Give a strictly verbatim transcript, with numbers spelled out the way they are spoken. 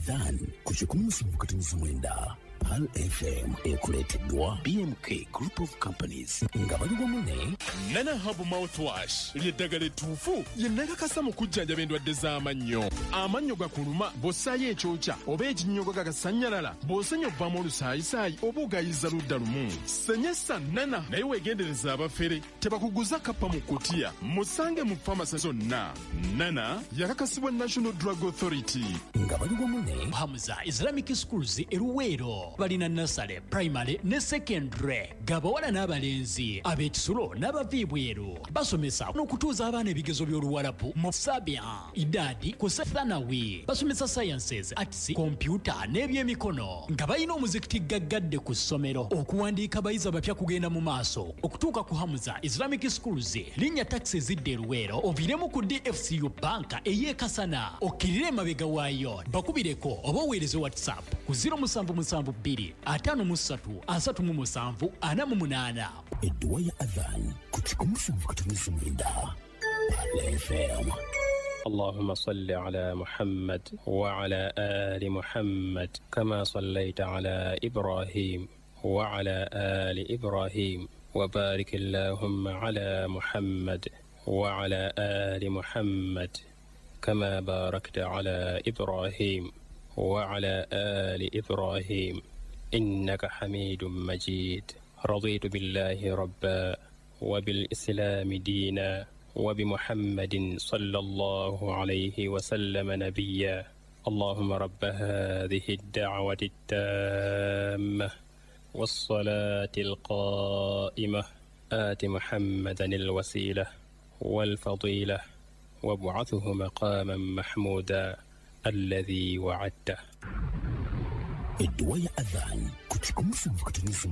Adhan kuchukua msimamo katimiza mwenda Pal F M ekuleteddwa B M K Group of Companies nga bali wamunne Nana Hub Mouthwash ly'eddagala ettuufu ye nakakasa mu kujjanjaba endwadde z'amannyo. Amannyo gakuluma bw'ossaayo ekyokya oba ekinnyogo gagasanyalala bw'osenya obbamu olusaayisaayi oba ogayiza ludda lumu. Senyesa Nana naye weegendereza abafere tebakuguza kappa mu kutiya. Musange mu famasi zonna. Nana yakakasibwa National Drug Authority. nga bali wamunne Hamza Islamic Schools eruweero balina nasale primary ne secondary gabawala n'abalenzi ab'ekisulo n'abaviibweru basomesa n'okutuuza abaana ebigezo by'oluwalabu mu sabia idadi ku sethanawi basomesa sciences arts computer n'ebyemikono nga balina omuzikiti gaggadde ku ssomero okuwandiika abayizi abapya kugenda mu maaso okutuuka ku Hamza Islamic Schools linnya taxi zidde eruweero oviremu ku D F C U banka ey'ekasana okkirire emabega waayo bakubireko oba oweereze WhatsApp ku zero seven seven two five three asatu mu seven ana mu munana. edduwa ya Adhan kuchukua msimamo katimiza mwenda Pal F M. اللهم صل على محمد وعلى آل محمد كما صليت على إبراهيم وعلى آل إبراهيم وبارك اللهم على محمد وعلى آل محمد كما باركت على إبراهيم وعلى آل إبراهيم إنك حميد مجيد. رضيت بالله ربا وبالإسلام دينا وبمحمد صلى الله عليه وسلم نبيا. اللهم رب هذه الدعوة التامة والصلاة القائمة آت محمدا الوسيلة والفضيلة وابعثه مقاما محمودا الذي وعدته. edduwa ya Adhan kuchukua msimamo katimiza